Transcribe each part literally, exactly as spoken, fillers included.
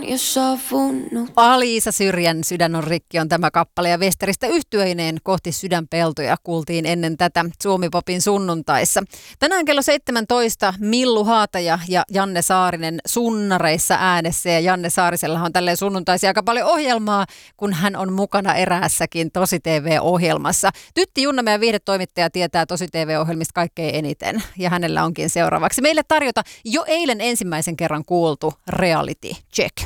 jo sovunut. Aliisa Syrjän Sydän on rikki on tämä kappale ja Westeristä yhtyeineen kohti sydänpeltoja kuultiin ennen tätä Suomi-popin sunnuntaissa. Tänään kello seitsemäntoista Millu Haataja ja Janne Saarinen sunnareissa äänessä ja Janne Saarisella on tälleen sunnuntaisia aika paljon ohjelmaa, kun hän on mukana eräässäkin Tosi T V-ohjelmassa. Tytti Junna, meidän viihdetoimittaja, tietää Tosi T V-ohjelmista kaikkein eniten ja hänellä onkin seuraavaksi meille tarjota jo eilen ensimmäisen kerran kuultu reality check.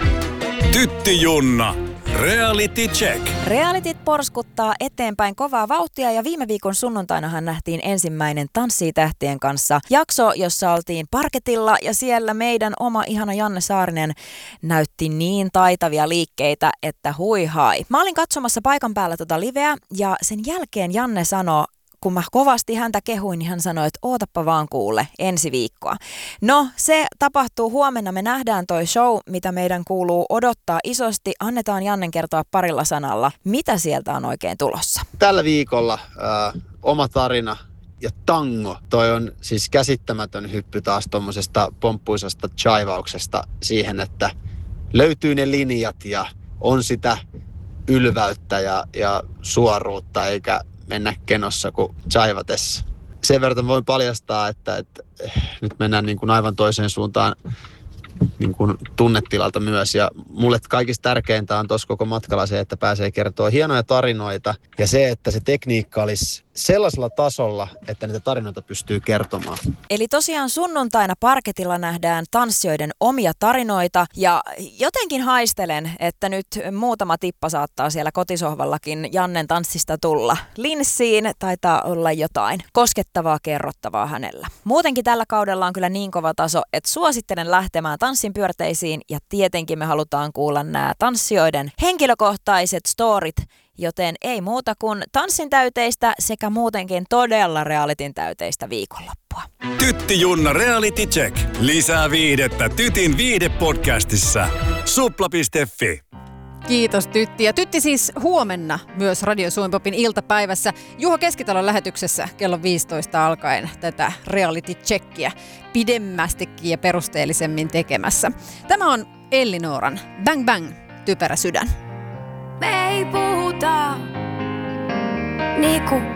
Tytti Junna. Reality check. Realityt porskuttaa eteenpäin kovaa vauhtia ja viime viikon sunnuntainahan nähtiin ensimmäinen Tanssii tähtien kanssa jakso, jossa oltiin parketilla ja siellä meidän oma ihana Janne Saarinen näytti niin taitavia liikkeitä, että hui hai. Mä olin katsomassa paikan päällä tota liveä ja sen jälkeen Janne sanoi, kun mä kovasti häntä kehuin, niin hän sanoi, että ootappa vaan kuule ensi viikkoa. No, se tapahtuu huomenna. Me nähdään toi show, mitä meidän kuuluu odottaa isosti. Annetaan Jannen kertoa parilla sanalla, mitä sieltä on oikein tulossa. Tällä viikolla äh, oma tarina ja tango. Toi on siis käsittämätön hyppy taas tuommoisesta pomppuisesta chaivauksesta siihen, että löytyy ne linjat ja on sitä ylväyttä ja, ja suoruutta eikä mennä kenossa kuin chaivatessa. Sen verran voin paljastaa, että, että nyt mennään niin kuin aivan toiseen suuntaan niin kuin tunnetilalta myös. Ja mulle kaikista tärkeintä on tuossa koko matkalla se, että pääsee kertoa hienoja tarinoita. Ja se, että se tekniikka olisi sellaisella tasolla, että niitä tarinoita pystyy kertomaan. Eli tosiaan sunnuntaina parketilla nähdään tanssijoiden omia tarinoita. Ja jotenkin haistelen, että nyt muutama tippa saattaa siellä kotisohvallakin Jannen tanssista tulla. Linssiin taitaa olla jotain koskettavaa kerrottavaa hänellä. Muutenkin tällä kaudella on kyllä niin kova taso, että suosittelen lähtemään tanssin pyörteisiin. Ja tietenkin me halutaan kuulla nämä tanssijoiden henkilökohtaiset storit. Joten ei muuta kuin tanssin täyteistä sekä muutenkin todella realityn täyteistä viikonloppua. Tytti Junna Reality Check. Lisää viihdettä Tytin viihdepodcastissa. supla piste fi. Kiitos Tytti. Ja Tytti siis huomenna myös Radio Suomi-popin iltapäivässä Juho Keskitalon lähetyksessä kello viisitoista alkaen tätä reality checkiä pidemmästikin ja perusteellisemmin tekemässä. Tämä on Ellinooran Bang Bang, typerä sydän. Me ei puhuta niinku